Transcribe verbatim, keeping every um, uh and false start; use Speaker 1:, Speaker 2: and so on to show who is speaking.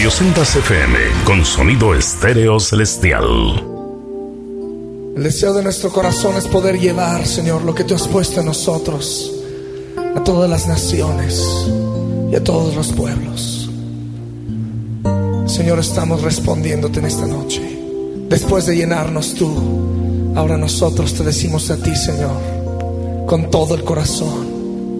Speaker 1: Radio Sendas F M, con sonido estéreo celestial.
Speaker 2: El deseo de nuestro corazón es poder llevar, Señor, lo que tú has puesto en nosotros a todas las naciones y a todos los pueblos. Señor, estamos respondiéndote en esta noche. Después de llenarnos tú, ahora nosotros te decimos a ti, Señor, con todo el corazón: